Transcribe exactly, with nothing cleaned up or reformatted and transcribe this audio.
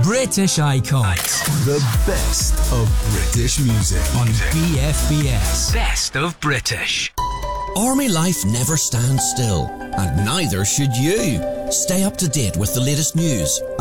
British Icons. The best of British music On B F B S. Best of British. Army life never stands still, and neither should you. Stay up to date with the latest news